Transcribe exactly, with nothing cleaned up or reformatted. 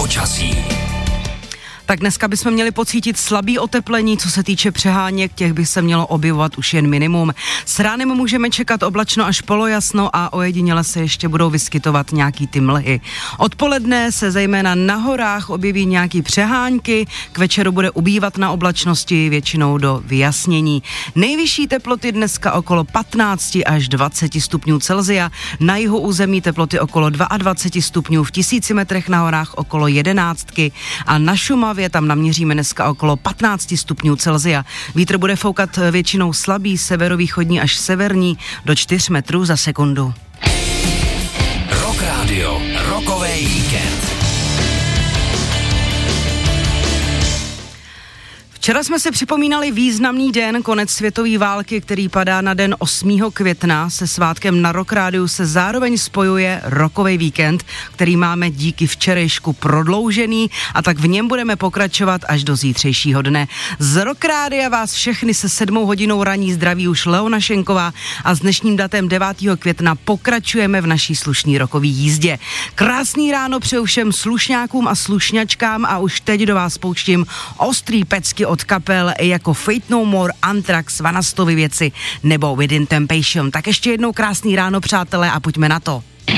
počasí. Tak dneska bychom měli pocítit slabý oteplení, co se týče přeháněk, těch by se mělo objevovat už jen minimum. S ránem můžeme čekat oblačno až polojasno a ojediněle se ještě budou vyskytovat nějaký ty mlhy. Odpoledne se zejména na horách objeví nějaký přehánky, k večeru bude ubývat na oblačnosti, většinou do vyjasnění. Nejvyšší teploty dneska okolo patnáct až dvacet stupňů Celsia, na jihu území teploty okolo dvacet dva stupňů, v tisíci metrech na horách okolo jedenáctky a na Šumavě tam naměříme dneska okolo patnáct stupňů Celsia. Vítr bude foukat většinou slabý, severovýchodní až severní, do čtyř metrů za sekundu. Rock Radio, rokový víkend. Včera jsme si připomínali významný den, konec světové války, který padá na den osmého května. Se svátkem na Rock Rádiu se zároveň spojuje rokový víkend, který máme díky včerejšku prodloužený a tak v něm budeme pokračovat až do zítřejšího dne. Z Rock Rádia vás všechny se sedmou hodinou raní zdraví už Leona Šenková a s dnešním datem devátého května pokračujeme v naší slušný rokový jízdě. Krásný ráno přeju všem slušňákům a slušňačkám a už teď do vás pouštím ostrý pecky od kapel jako Fate No More, Anthrax, Vanastovy věci nebo Within Temptation. Tak ještě jednou krásný ráno, přátelé, a pojďme na to.